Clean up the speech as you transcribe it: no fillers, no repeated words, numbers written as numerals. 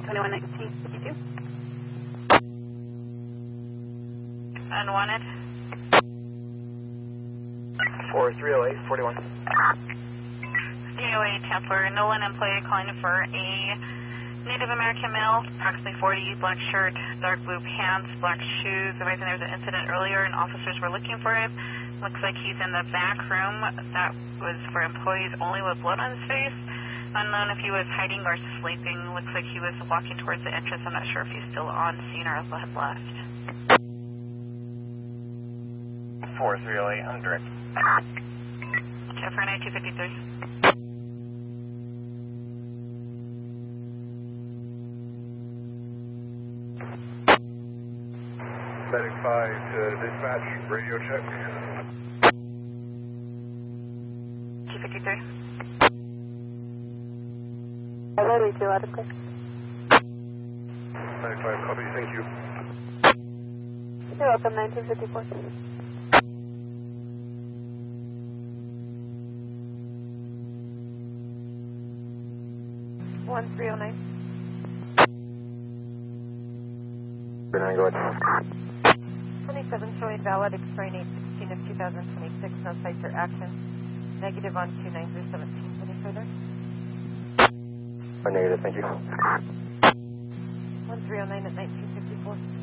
211952. Unwanted. 4308, 41. DOA Templar, Nolan employee calling for a Native American male, approximately 40, black shirt, dark blue pants, black shoes. Advising there was an incident earlier and officers were looking for him. Looks like he's in the back room. That was for employees only with blood on his face. Unknown if he was hiding or sleeping. Looks like he was walking towards the entrance. I'm not sure if he's still on scene or had left. 4308, I'm direct. Jennifer 9253. Medic 5 to dispatch, radio check. 253. Hello, we do out of clear. Medic 5, copy, thank you. You're welcome, 1954. 1309. Go ahead. 27 showing valid, expiring 8/16 of 2026. No sites or action. Negative on 29017. Any further? Negative, thank you. 1309 at 1954.